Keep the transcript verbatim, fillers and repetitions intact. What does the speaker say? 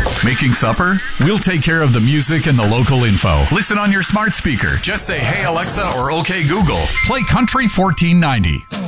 Making supper? We'll take care of the music and the local info. Listen on your smart speaker. Just say, "Hey Alexa," or "Okay Google. Play Country fourteen ninety."